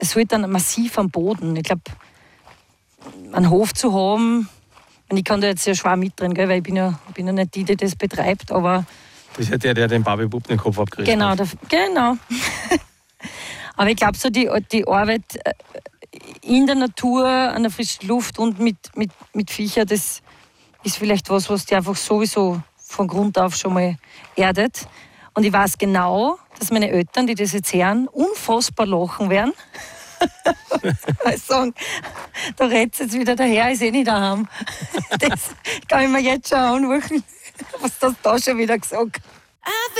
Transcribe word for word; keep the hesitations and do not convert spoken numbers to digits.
es wird dann massiv am Boden. Ich glaube, einen Hof zu haben, ich kann da jetzt ja schwer mitdrehen, gell, weil ich bin ja, ich bin ja nicht die, die das betreibt, aber... Du bist ja der, der den Barbie-Bub den Kopf abgerissen genau, hat. Der, genau. Aber ich glaube, so die, die Arbeit in der Natur, an der frischen Luft und mit, mit, mit Viecher, das ist vielleicht was, was die einfach sowieso von Grund auf schon mal erdet. Und ich weiß genau, dass meine Eltern, die das jetzt hören, unfassbar lachen werden. Weil sie sagen, da redet jetzt wieder daher, ist eh nicht daheim. Das kann ich mir jetzt schon anrufen, was das da schon wieder gesagt.